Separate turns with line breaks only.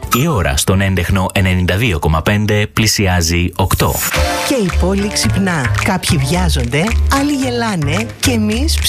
Η ώρα στον έντεχνο 92,5 πλησιάζει 8.
Και η πόλη ξυπνά. Κάποιοι βιάζονται, άλλοι γελάνε και εμείς